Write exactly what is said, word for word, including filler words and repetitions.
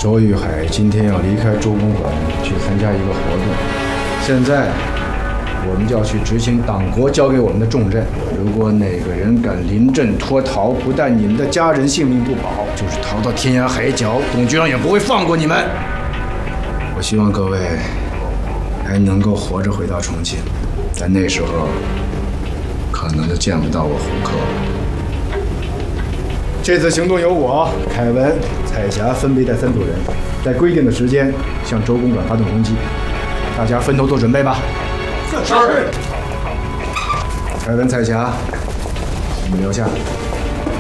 周玉海今天要离开周公馆去参加一个活动，现在我们就要去执行党国交给我们的重任。如果哪个人敢临阵脱逃，不但你们的家人性命不保，就是逃到天涯海角，董局长也不会放过你们。我希望各位还能够活着回到重庆，但那时候可能就见不到我胡克了。这次行动由我、凯文、彩霞分别带三组人，在规定的时间向周公馆发动攻击。大家分头做准备吧。是。凯文、彩霞，你们留下。